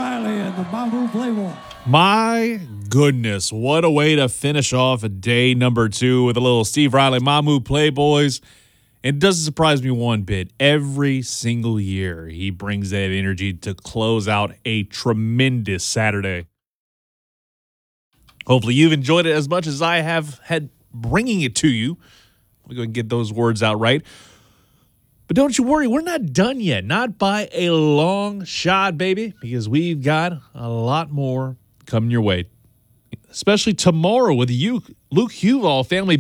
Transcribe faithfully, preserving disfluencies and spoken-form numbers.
Riley and the Mamou Playboy. My goodness, what a way to finish off a day number two with a little Steve Riley, Mamou Playboys. It doesn't surprise me one bit. Every single year, he brings that energy to close out a tremendous Saturday. Hopefully, you've enjoyed it as much as I have had bringing it to you. We're going to get those words out right. But don't you worry, we're not done yet. Not by a long shot, baby, because we've got a lot more coming your way, especially tomorrow with you, Luke Huval, family